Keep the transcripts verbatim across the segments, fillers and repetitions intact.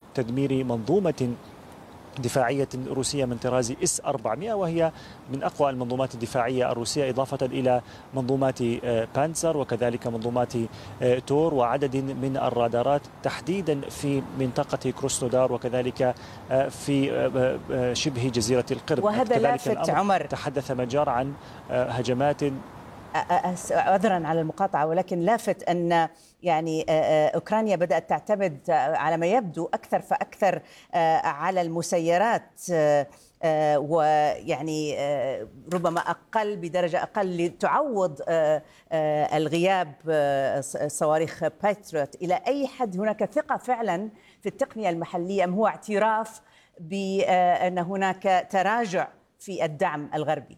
تدمير منظومة دفاعية روسية من طراز إس أربعمائة، وهي من أقوى المنظومات الدفاعية الروسية، إضافة إلى منظومات بانتزر وكذلك منظومات تور وعدد من الرادارات تحديدا في منطقة كروسنودار وكذلك في شبه جزيرة القرم. وهذا لافت عمر، تحدث مجار عن هجمات، عذرا على المقاطعة، ولكن لافت أن يعني أوكرانيا بدأت تعتمد على ما يبدو أكثر فأكثر على المسيرات، ويعني ربما أقل بدرجة أقل لتعوض الغياب صواريخ باتريوت. إلى أي حد هناك ثقة فعلا في التقنية المحلية، أم هو اعتراف بأن هناك تراجع في الدعم الغربي؟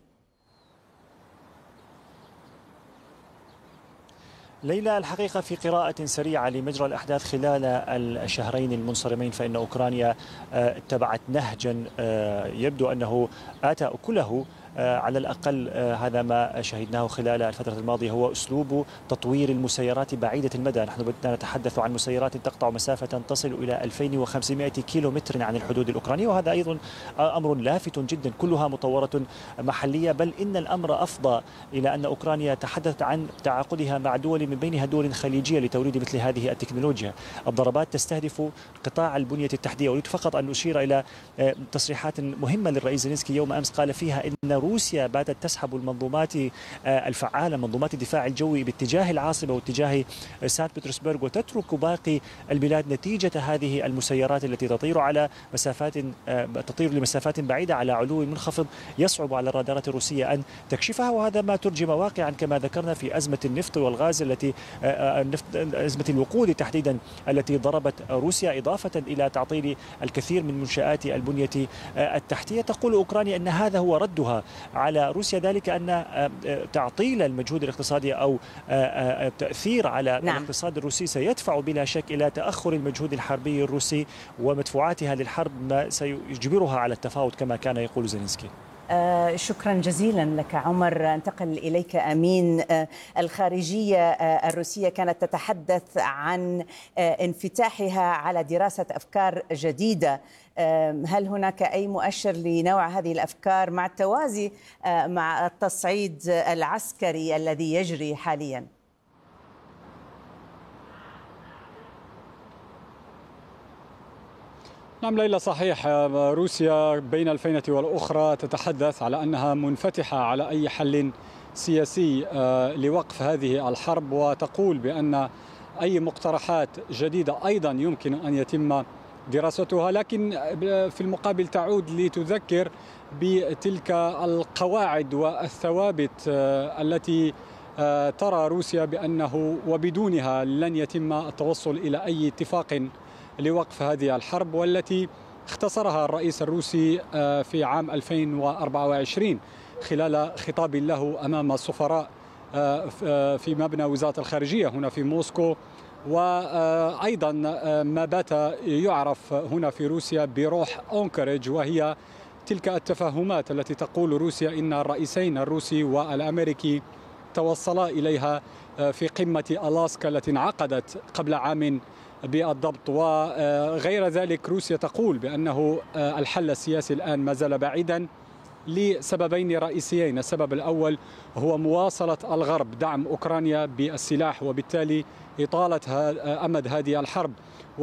ليلى، الحقيقة في قراءة سريعة لمجرى الأحداث خلال الشهرين المنصرمين، فإن أوكرانيا اتبعت نهجا يبدو أنه آتى أكله، على الأقل هذا ما شهدناه خلال الفترة الماضية، هو أسلوب تطوير المسيرات بعيدة المدى. نحن بدنا نتحدث عن مسيرات تقطع مسافة تصل إلى ألفين وخمسمائة كيلو متر عن الحدود الأوكرانية، وهذا أيضا أمر لافت جدا، كلها مطورة محلية. بل إن الأمر أفضى إلى أن أوكرانيا تحدثت عن تعاقدها مع دول من بينها دول خليجية لتوريد مثل هذه التكنولوجيا. الضربات تستهدف قطاع البنية التحتية. أريد فقط أن أشير إلى تصريحات مهمة للرئيس زيلينسكي يوم أمس، قال فيها إن روسيا باتت تسحب المنظومات الفعالة، منظومات الدفاع الجوي، باتجاه العاصمة واتجاه سانت بطرسبرغ، وتترك باقي البلاد نتيجة هذه المسيرات التي تطير على مسافات تطير لمسافات بعيدة على علو منخفض، يصعب على الرادارات الروسية أن تكشفها. وهذا ما ترجم واقعا كما ذكرنا في أزمة النفط والغاز التي أزمة الوقود تحديدا التي ضربت روسيا، إضافة إلى تعطيل الكثير من منشآت البنية التحتية. تقول أوكرانيا أن هذا هو ردها على روسيا، ذلك أن تعطيل المجهود الاقتصادي أو التأثير على نعم. الاقتصاد الروسي سيدفع بلا شك إلى تأخر المجهود الحربي الروسي ومدفوعاتها للحرب، ما سيجبرها على التفاوض كما كان يقول زيلينسكي. آه شكرا جزيلا لك عمر. انتقل إليك أمين. آه الخارجية آه الروسية كانت تتحدث عن آه انفتاحها على دراسة أفكار جديدة. آه هل هناك أي مؤشر لنوع هذه الأفكار مع التوازي آه مع التصعيد العسكري الذي يجري حاليا؟ نعم ليلى، صحيح. روسيا بين الفينة والأخرى تتحدث على أنها منفتحة على أي حل سياسي لوقف هذه الحرب، وتقول بأن أي مقترحات جديدة أيضا يمكن أن يتم دراستها، لكن في المقابل تعود لتذكر بتلك القواعد والثوابت التي ترى روسيا بأنه وبدونها لن يتم التوصل إلى أي اتفاق لوقف هذه الحرب، والتي اختصرها الرئيس الروسي في عام ألفين وأربعة وعشرين خلال خطاب له أمام السفراء في مبنى وزارة الخارجية هنا في موسكو. وأيضا ما بات يعرف هنا في روسيا بروح أنكوريدج، وهي تلك التفاهمات التي تقول روسيا إن الرئيسين الروسي والأمريكي توصلا إليها في قمة ألاسكا التي انعقدت قبل عام بالضبط. وغير ذلك روسيا تقول بأنه الحل السياسي الآن ما زال بعيدا لسببين رئيسيين. السبب الأول هو مواصلة الغرب دعم أوكرانيا بالسلاح، وبالتالي إطالة أمد هذه الحرب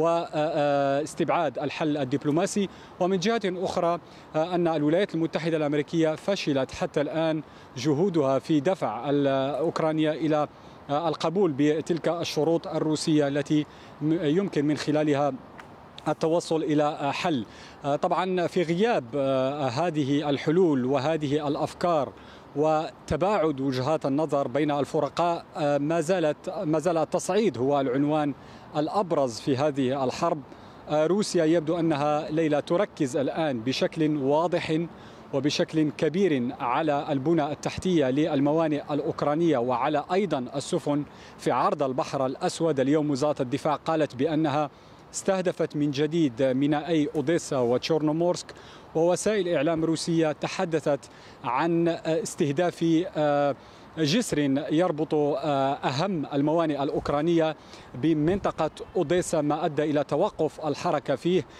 واستبعاد الحل الدبلوماسي. ومن جهة أخرى أن الولايات المتحدة الأمريكية فشلت حتى الآن جهودها في دفع أوكرانيا إلى القبول بتلك الشروط الروسية التي يمكن من خلالها التوصل إلى حل. طبعا في غياب هذه الحلول وهذه الأفكار وتباعد وجهات النظر بين الفرقاء، ما زالت ما زال التصعيد هو العنوان الأبرز في هذه الحرب. روسيا يبدو أنها ليلى تركز الآن بشكل واضح وبشكل كبير على البنى التحتية للموانئ الأوكرانية وعلى أيضا السفن في عرض البحر الأسود. اليوم وزارة الدفاع قالت بأنها استهدفت من جديد مينائي أوديسا وتشورنومورسك، ووسائل إعلام روسية تحدثت عن استهداف جسر يربط أهم الموانئ الأوكرانية بمنطقة أوديسا، ما أدى إلى توقف الحركة فيه.